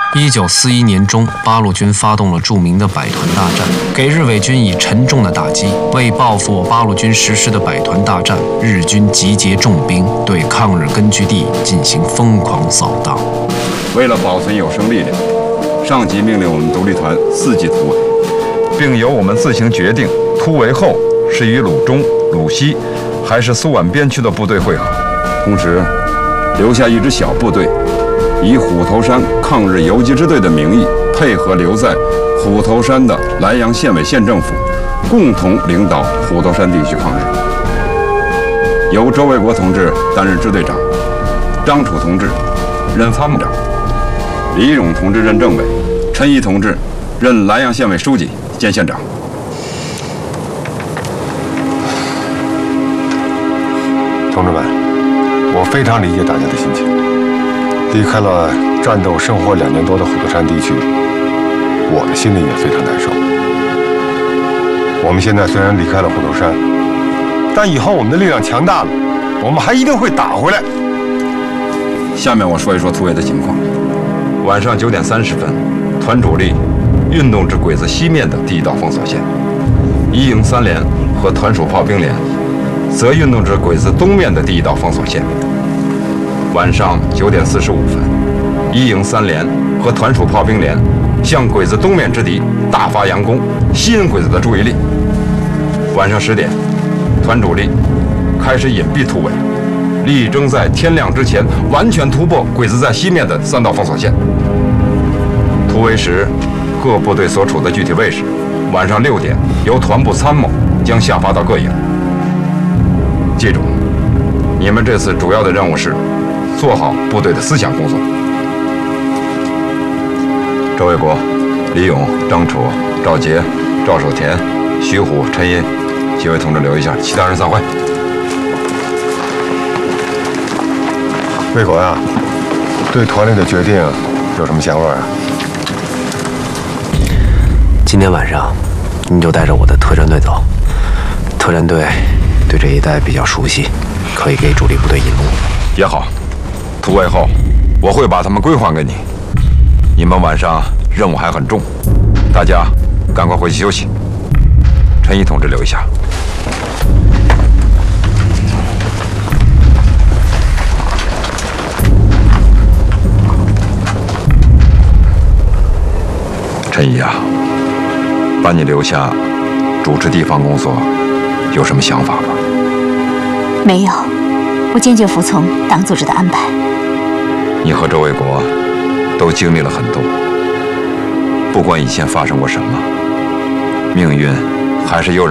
1941年中，八路军发动了著名的百团大战，给日伪军以沉重的打击。为报复我八路军实施的百团大战，日军集结重兵，对抗日根据地进行疯狂扫荡。 为了保存有生力量，上级命令我们独立团4级突围，并由我们自行决定突围后是与鲁中、鲁西还是苏皖边区的部队会合，同时留下一支小部队，以虎头山抗日游击支队的名义，配合留在虎头山的莱阳县委县政府，共同领导虎头山地区抗日。由周卫国同志担任支队长，张楚同志任参谋长，李勇同志任政委，陈毅同志任莱阳县委书记兼县长。 同志们，我非常理解大家的心情。离开了战斗生活2年多的虎头山地区，我的心里也非常难受。我们现在虽然离开了虎头山，但以后我们的力量强大了，我们还一定会打回来。 下面我说一说突围的情况。晚上9点30分，团主力运动至鬼子西面的第1道封锁线，1营3连和团属炮兵连则运动至鬼子东面的第1道封锁线。晚上9点45分，1营3连和团属炮兵连向鬼子东面之敌大发佯攻，吸引鬼子的注意力。晚上10点，团主力开始隐蔽突围，力争在天亮之前完全突破鬼子在西面的3道封锁线。突围时，各部队所处的具体位置，晚上6点由团部参谋将下发到各营。记住，你们这次主要的任务是做好部队的思想工作。周卫国、李勇、张楚、赵杰、赵守田、徐虎、陈寅几位同志留一下，其他人散会。 卫国啊，对团里的决定有什么想法啊？ 今天晚上，你就带着我的特战队走。特战队对这一带比较熟悉，可以给主力部队引路。 也好，突围后我会把他们归还给你。你们晚上任务还很重，大家赶快回去休息。陈毅同志留一下。陈毅啊，把你留下主持地方工作，有什么想法吗？ 没有，我坚决服从党组织的安排。 你和周卫国都经历了很多，不管以前发生过什么，命运还是又让